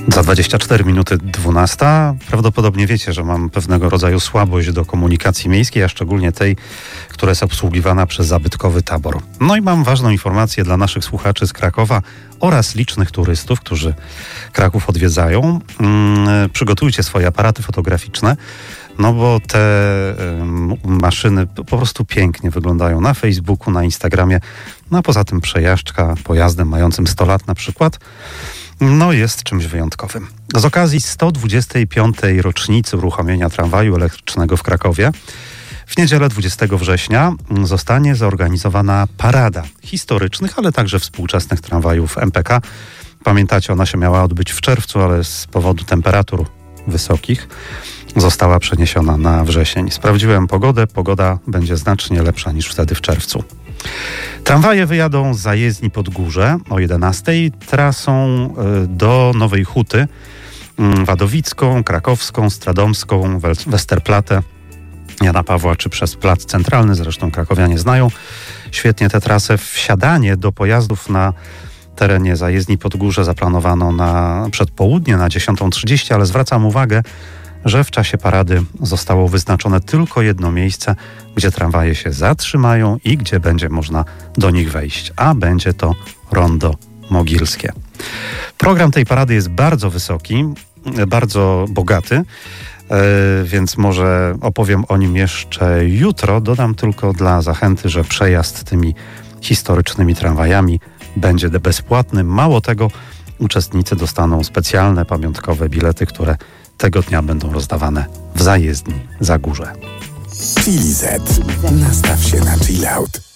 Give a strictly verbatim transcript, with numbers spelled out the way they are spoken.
Za dwadzieścia cztery minuty dwunasta. Prawdopodobnie wiecie, że mam pewnego rodzaju słabość do komunikacji miejskiej, a szczególnie tej, która jest obsługiwana przez zabytkowy tabor. No i mam ważną informację dla naszych słuchaczy z Krakowa oraz licznych turystów, którzy Kraków odwiedzają. Hmm, przygotujcie swoje aparaty fotograficzne, no bo te um, maszyny po prostu pięknie wyglądają na Facebooku, na Instagramie. No a poza tym przejażdżka pojazdem mającym sto lat na przykład no jest czymś wyjątkowym. Z okazji sto dwudziestej piątej rocznicy uruchomienia tramwaju elektrycznego w Krakowie w niedzielę dwudziestego września zostanie zorganizowana parada historycznych, ale także współczesnych tramwajów M P K. Pamiętacie, ona się miała odbyć w czerwcu, ale z powodu temperatur wysokich została przeniesiona na wrzesień. Sprawdziłem pogodę. Pogoda będzie znacznie lepsza niż wtedy w czerwcu. Tramwaje wyjadą z zajezdni Podgórze o jedenastej trasą do Nowej Huty, Wadowicką, Krakowską, Stradomską, Westerplatte, Jana Pawła czy przez Plac Centralny. Zresztą krakowianie znają świetnie tę trasę. Wsiadanie do pojazdów na terenie zajezdni Podgórze zaplanowano na przedpołudnie, na dziesiątą trzydzieści, ale zwracam uwagę, że w czasie parady zostało wyznaczone tylko jedno miejsce, gdzie tramwaje się zatrzymają i gdzie będzie można do nich wejść, a będzie to Rondo Mogilskie. Program tej parady jest bardzo wysoki, bardzo bogaty, więc może opowiem o nim jeszcze jutro. Dodam tylko dla zachęty, że przejazd tymi historycznymi tramwajami będzie bezpłatny. Mało tego, uczestnicy dostaną specjalne pamiątkowe bilety, które tego dnia będą rozdawane w zajezdni Zagórze. Chili Z. Nastaw się na chill out.